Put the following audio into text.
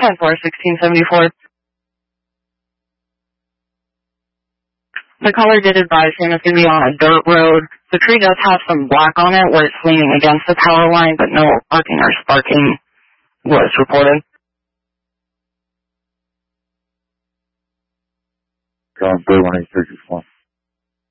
10-4, 1674. The caller did advise him it's going to be on a dirt road. The tree does have some black on it where it's leaning against the power line, but no arcing or sparking was reported. John 318661.